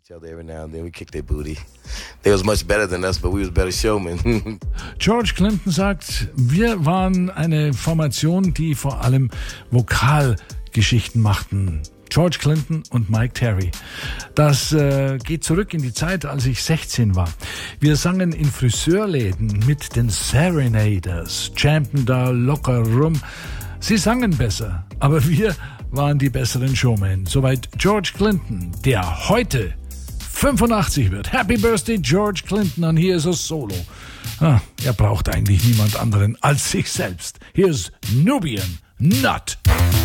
Every now and then we kicked their booty. They was much better than us, but we was better showmen. George Clinton sagt, wir waren eine Formation, die vor allem Vokalgeschichten machten. George Clinton und Mike Terry. Das geht zurück in die Zeit, als ich 16 war. Wir sangen in Friseurläden mit den Serenaders, chanten da locker rum. Sie sangen besser, aber wir waren die besseren Showmen. Soweit George Clinton, der heute 85 wird. Happy Birthday, George Clinton, und hier ist er solo. Er braucht eigentlich niemand anderen als sich selbst. Hier ist Nubian Nut.